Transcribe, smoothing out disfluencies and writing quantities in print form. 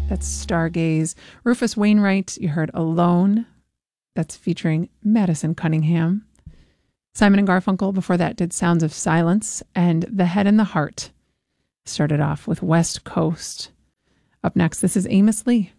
That's Stargaze. Rufus Wainwright, you heard Alone. That's featuring Madison Cunningham. Simon and Garfunkel before that did Sounds of Silence. And The Head and the Heart started off with West Coast. Up next, this is Amos Lee.